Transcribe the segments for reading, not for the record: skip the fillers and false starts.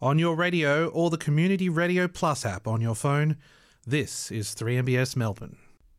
On your radio or the Community Radio Plus app on your phone, this is 3MBS Melbourne.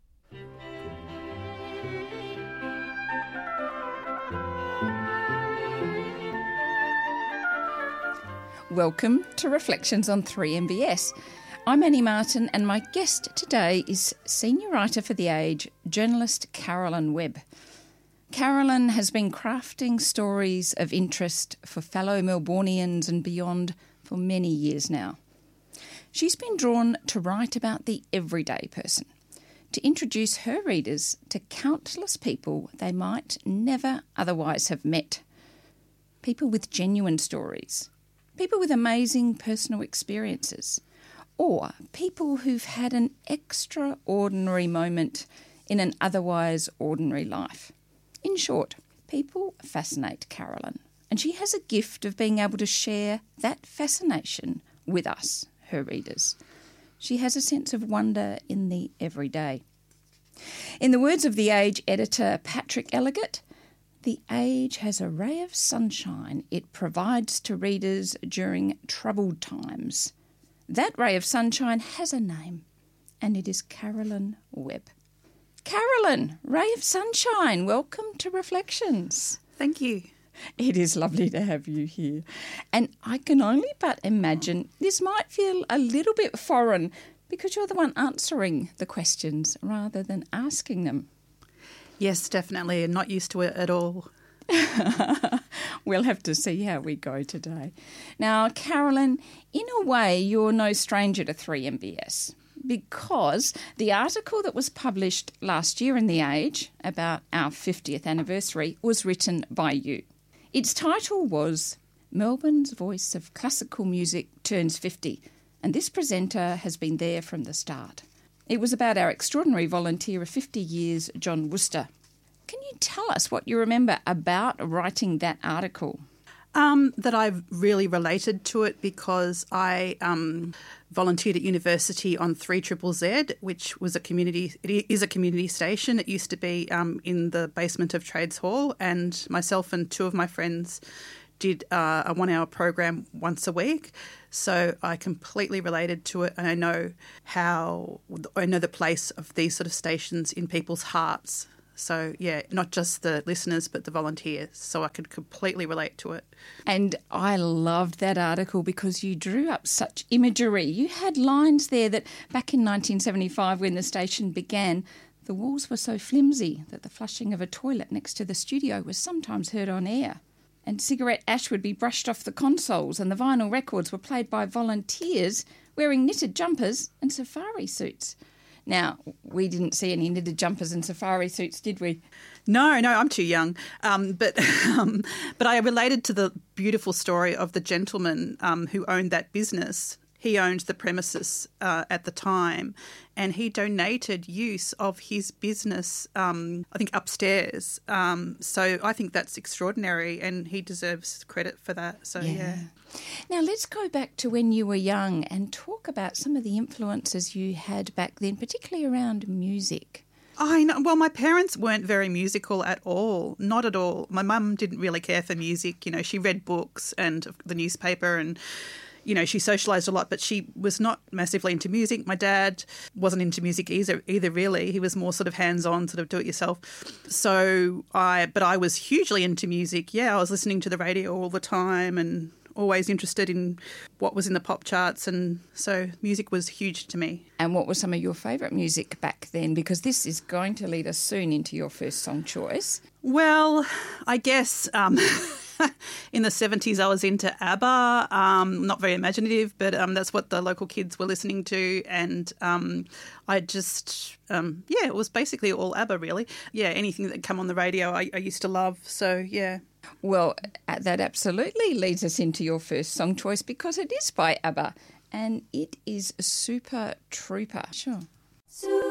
Welcome to Reflections on 3MBS. I'm Annie Martin and my guest today is senior writer for The Age, journalist Carolyn Webb. Carolyn has been crafting stories of interest for fellow Melbournians and beyond for many years now. She's been drawn to write about the everyday person, to introduce her readers to countless people they might never otherwise have met. People with genuine stories, people with amazing personal experiences, or people who've had an extraordinary moment in an otherwise ordinary life. In short, people fascinate Carolyn, and she has a gift of being able to share that fascination with us, her readers. She has a sense of wonder in the everyday. In the words of The Age editor Patrick Elligott, The Age has a ray of sunshine it provides to readers during troubled times. That ray of sunshine has a name, and it is Carolyn Webb. Carolyn, ray of sunshine, welcome to Reflections. Thank you. It is lovely to have you here. And I can only but imagine this might feel a little bit foreign because you're the one answering the questions rather than asking them. Yes, definitely. I'm not used to it at all. We'll have to see how we go today. Now, Carolyn, in a way, you're no stranger to 3MBS because the article that was published last year in The Age about our 50th anniversary was written by you. Its title was Melbourne's Voice of Classical Music Turns 50, and this presenter has been there from the start. It was about our extraordinary volunteer of 50 years, John Worcester. Can you tell us what you remember about writing that article? That I've really related to it because I volunteered at university on 3ZZZ, which was it is a community station. It used to be in the basement of Trades Hall, and myself and two of my friends did a 1 hour program once a week. So I completely related to it, and I know the place of these sort of stations in people's hearts. So, yeah, not just the listeners, but the volunteers. So I could completely relate to it. And I loved that article because you drew up such imagery. You had lines there that back in 1975 when the station began, the walls were so flimsy that the flushing of a toilet next to the studio was sometimes heard on air. And cigarette ash would be brushed off the consoles and the vinyl records were played by volunteers wearing knitted jumpers and safari suits. Now, we didn't see any knitted jumpers and safari suits, did we? No, I'm too young. But I related to the beautiful story of the gentleman who owned that business. He owned the premises at the time, and he donated use of his business, I think, upstairs. So I think that's extraordinary, and he deserves credit for that. So, yeah. Now, let's go back to when you were young and talk about some of the influences you had back then, particularly around music. I know. Well, my parents weren't very musical at all, not at all. My mum didn't really care for music. You know, she read books and the newspaper and, you know, she socialised a lot, but she was not massively into music. My dad wasn't into music either really. He was more sort of hands-on, sort of do-it-yourself. So I was hugely into music. Yeah, I was listening to the radio all the time and always interested in what was in the pop charts, and so music was huge to me. And what was some of your favourite music back then? Because this is going to lead us soon into your first song choice. Well, I guess in the 70s I was into ABBA, not very imaginative, but that's what the local kids were listening to, and I just, it was basically all ABBA really. Yeah, anything that come on the radio I used to love, so yeah. Well, that absolutely leads us into your first song choice because it is by ABBA and it is Super Trooper. Sure.